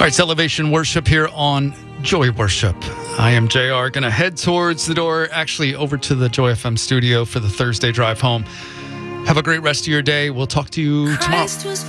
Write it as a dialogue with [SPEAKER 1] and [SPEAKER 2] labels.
[SPEAKER 1] right, it's Elevation Worship here on Joy Worship. I am JR, going to head towards the door, actually over to the Joy FM studio for the Thursday drive home. Have a great rest of your day. We'll talk to you tomorrow.